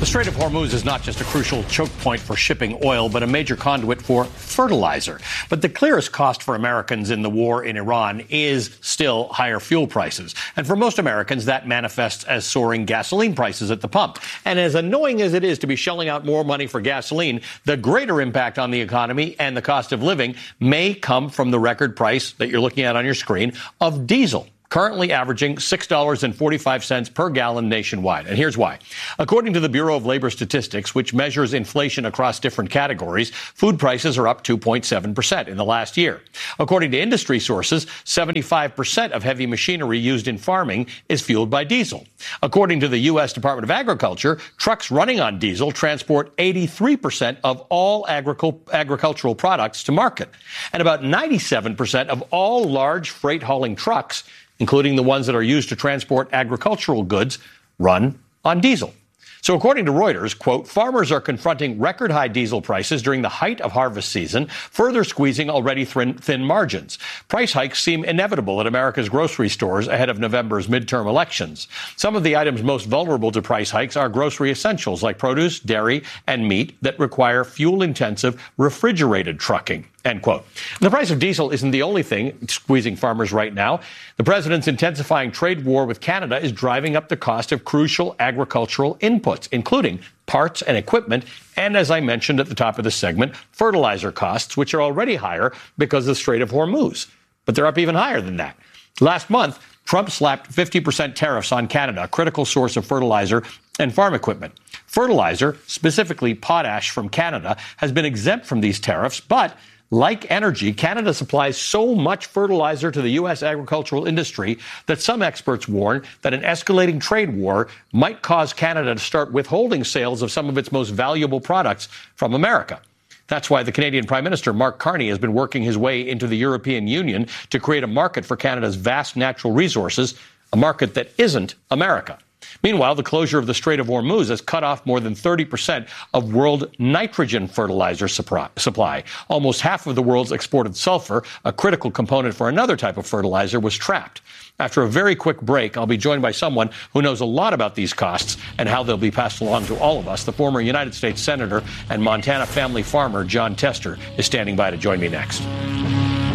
The Strait of Hormuz is not just a crucial choke point for shipping oil, but a major conduit for fertilizer. But the clearest cost for Americans in the war in Iran is still higher fuel prices. And for most Americans, that manifests as soaring gasoline prices at the pump. And as annoying as it is to be shelling out more money for gasoline, the greater impact on the economy and the cost of living may come from the record price that you're looking at on your screen of diesel, currently averaging $6.45 per gallon nationwide. And here's why. According to the Bureau of Labor Statistics, which measures inflation across different categories, food prices are up 2.7% in the last year. According to industry sources, 75% of heavy machinery used in farming is fueled by diesel. According to the U.S. Department of Agriculture, trucks running on diesel transport 83% of all agricultural products to market. And about 97% of all large freight hauling trucks, including the ones that are used to transport agricultural goods, run on diesel. So according to Reuters, quote, farmers are confronting record high diesel prices during the height of harvest season, further squeezing already thin margins. Price hikes seem inevitable at America's grocery stores ahead of November's midterm elections. Some of the items most vulnerable to price hikes are grocery essentials like produce, dairy, and meat that require fuel-intensive refrigerated trucking. End quote. The price of diesel isn't the only thing squeezing farmers right now. The president's intensifying trade war with Canada is driving up the cost of crucial agricultural inputs, including parts and equipment, and as I mentioned at the top of this segment, fertilizer costs, which are already higher because of the Strait of Hormuz. But they're up even higher than that. Last month, Trump slapped 50% tariffs on Canada, a critical source of fertilizer and farm equipment. Fertilizer, specifically potash from Canada, has been exempt from these tariffs, but like energy, Canada supplies so much fertilizer to the U.S. agricultural industry that some experts warn that an escalating trade war might cause Canada to start withholding sales of some of its most valuable products from America. That's why the Canadian Prime Minister, Mark Carney, has been working his way into the European Union to create a market for Canada's vast natural resources, a market that isn't America. Meanwhile, the closure of the Strait of Hormuz has cut off more than 30% of world nitrogen fertilizer supply. Almost half of the world's exported sulfur, a critical component for another type of fertilizer, was trapped. After a very quick break, I'll be joined by someone who knows a lot about these costs and how they'll be passed along to all of us. The former United States Senator and Montana family farmer, Jon Tester, is standing by to join me next.